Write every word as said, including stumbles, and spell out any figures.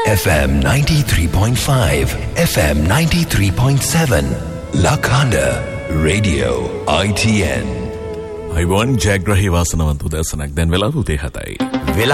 F M ninety-three point five, F M ninety-three point seven, Lakhanda, Radio I T N. අයිබෝන් ජයග්‍රහී වාසනාවන්ත උදෑසනක් දැන් වෙලා පුතේ හතයි.